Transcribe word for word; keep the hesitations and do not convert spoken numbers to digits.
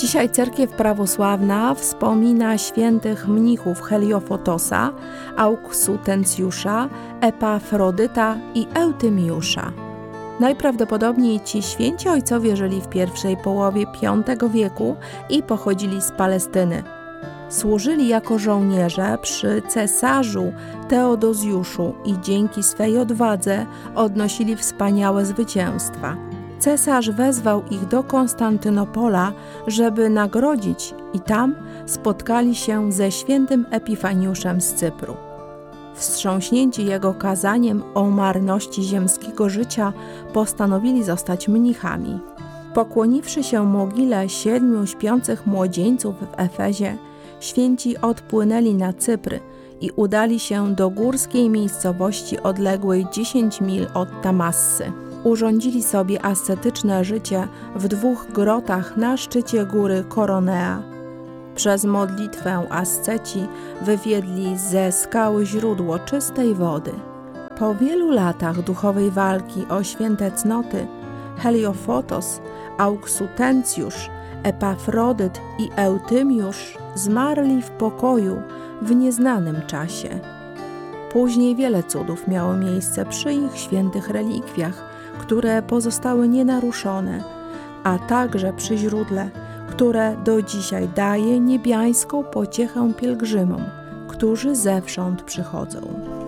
Dzisiaj cerkiew prawosławna wspomina świętych mnichów Heliofotosa, Auksutencjusza, Epafrodyta i Eutymiusza. Najprawdopodobniej ci święci ojcowie żyli w pierwszej połowie piątego wieku i pochodzili z Palestyny. Służyli jako żołnierze przy cesarzu Teodozjuszu i dzięki swej odwadze odnosili wspaniałe zwycięstwa. Cesarz wezwał ich do Konstantynopola, żeby nagrodzić, i tam spotkali się ze świętym Epifaniuszem z Cypru. Wstrząśnięci jego kazaniem o marności ziemskiego życia, postanowili zostać mnichami. Pokłoniwszy się mogile siedmiu śpiących młodzieńców w Efezie, święci odpłynęli na Cypr i udali się do górskiej miejscowości odległej dziesięć mil od Tamassy. Urządzili sobie ascetyczne życie w dwóch grotach na szczycie góry Koronea. Przez modlitwę asceci wywiedli ze skały źródło czystej wody. Po wielu latach duchowej walki o święte cnoty Heliofotos, Auksutencjusz, Epafrodyt i Eutymiusz zmarli w pokoju w nieznanym czasie. Później wiele cudów miało miejsce przy ich świętych relikwiach, które pozostały nienaruszone, a także przy źródle, które do dzisiaj daje niebiańską pociechę pielgrzymom, którzy zewsząd przychodzą.